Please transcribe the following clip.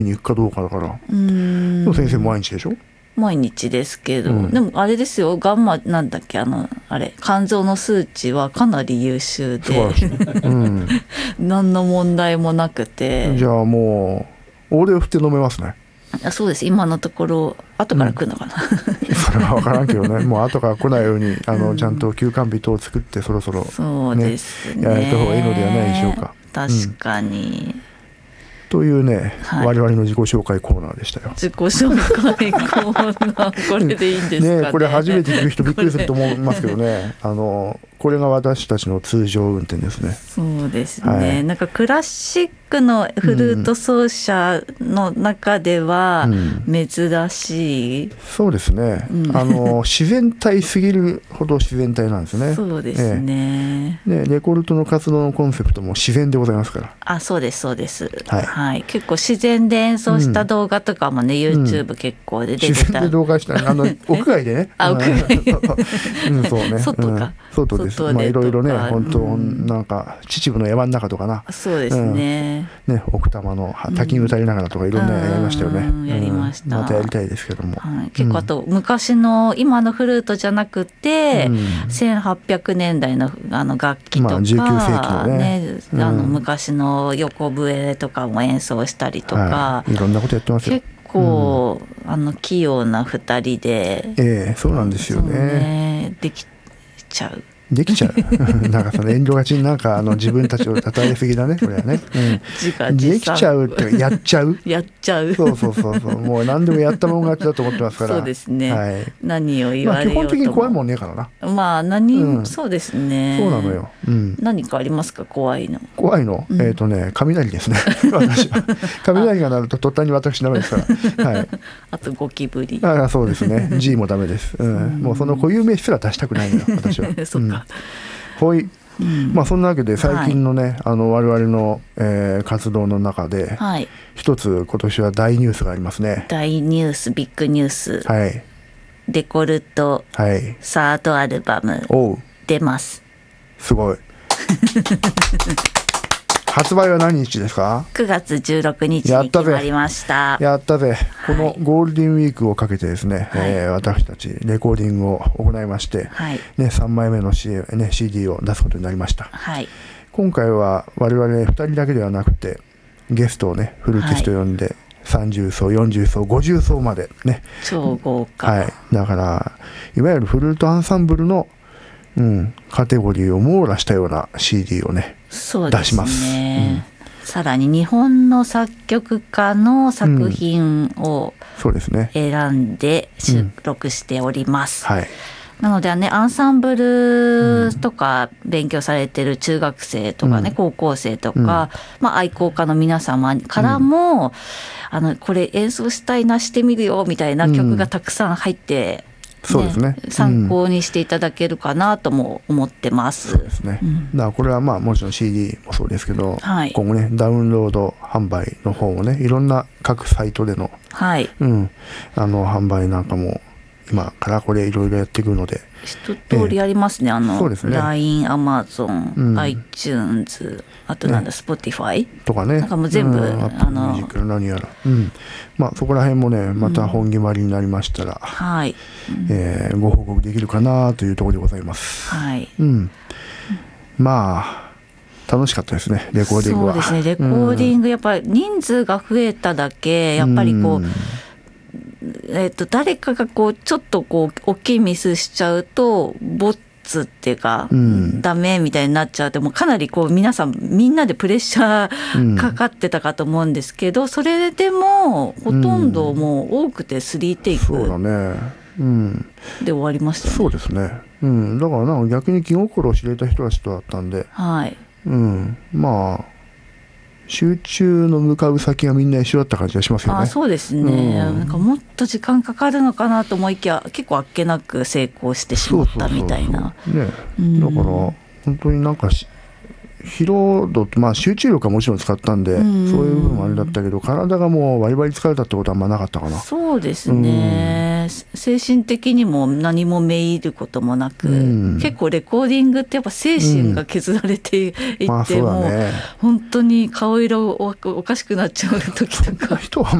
に行くかどうかだから。 うーん、 でも先生毎日でしょ。 毎日ですけど、 うんでもあれですよ、ガンマなんだっけ、あれ肝臓の数値はかなり優秀素晴らしい、 でうん、 何の問題もなくて。 じゃあもう大手を振って飲めますね。 あ、そうです、今のところ後から来るのかな、 それは分からんけどね、もう後から来ないようにうんちゃんと休館日等を作ってそろそろ、 そうですね、 やられた方がいいのではないでしょうか。 確かに、 というね、 はい、 我々の自己紹介コーナーでしたよ。 自己紹介コーナーこれでいいんですかね。 ね、これ初めて聞く人びっくりすると思いますけどねこれが私たちの通常運転ですね。 そうですね、 はい、 なんかクラシックのフルート奏者の中では珍しい、 そうですね、自然体すぎるほど自然体なんですね。 そうですね、 レコルトの活動のコンセプトも自然でございますから。 あ、そうですそうです、 はいはい、結構自然で演奏した動画とかもね、YouTube 結構で出てた、 自然で動画した屋外でねあ、屋外そうね、 外か、 外です。 外でいろいろね、本当、 うん、 なんか秩父の山の中とかな、 そうですね、 奥多摩の滝に歌いながらとかいろんなやりましたよね。 やりました、 またやりたいですけども、 はい、結構あと昔の今のフルートじゃなくて、1800年代の楽器とか、 19世紀のね、 昔の横笛とかも演奏したりとか、 いろんなことやってますよ。 結構、器用な2人で、 そうなんですよね。 できちゃう。 できちゃうなんかその遠慮がちになんか自分たちを称えすぎだねこれはね、できちゃうってやっちゃうやっちゃう、 そうもう何でもやったもん勝ちだと思ってますから。 そうですね、 はい、 何を言われようとも、 基本的に怖いもんねえからな。 まあそうですね、 そうなのよ、 何かありますか、怖いの。 雷ですね私は雷が鳴ると途端に私ダメですから、はい、 あとゴキブリ、 そうですねG もダメです、もうその固有名詞すら出したくないのよ私はそっか、 ほい、そんなわけで最近のね、我々の、活動の中で、一つ今年は大ニュースがありますね。 大ニュース、ビッグニュース、 はい、 デコルト、サードアルバム出ます。 すごい発売は何日ですか ？9月16日に決まりました。 やったぜ。このゴールデンウィークをかけてですね、私たちレコーディングを行いまして、3枚目の CD を出すことになりました。今回は我々2人だけではなくてゲストをねフルーティスト呼んで、30層40層50層までね、 超豪華、 だからいわゆるフルートアンサンブルのカテゴリーを網羅したような CD をね出します。 さらに日本の作曲家の作品を選んで収録しております。なのでね、アンサンブルとか勉強されてる中学生とかね、高校生とか、愛好家の皆様からも、これ演奏したいな、してみるよみたいな曲がたくさん入って、 そうですね、 参考にしていただけるかなとも思ってます。 そうですね、だからこれはもちろん CD もそうですけど、今後ねダウンロード販売の方もね、いろんな各サイトでの、販売なんかも今からこれいろいろやっていくので一通りありますね。LINE、Amazon、iTunes、あとSpotify とかね、 なんかもう全部何やら、そこら辺もねまた本決まりになりましたら、ご報告できるかなというところでございます。楽しかったですね、レコーディングは。 そうですね、レコーディングやっぱり人数が増えただけやっぱり誰かがちょっと大きいミスしちゃうとボツっていうか、ダメみたいになっちゃうって、もうかなり皆さんみんなでプレッシャーかかってたかと思うんですけど、それでもほとんどもう多くて3テイクで終わりましたね。 そうですね、だから逆に気心を知れた人は人だったんで、集中の向かう先がみんな一緒だった感じがしますよね。 そうですね、なんかもっと時間かかるのかなと思いきや結構あっけなく成功してしまったみたいな。 だから本当になんか疲労度って、集中力はもちろん使ったんで、そういう部分もあれだったけど、体がもうバリバリ疲れたってことはあんまなかったかな。 そうですね、精神的にも何もめいることもなく、結構レコーディングってやっぱ精神が削られていって、もう本当に顔色おかしくなっちゃう時とか。 人は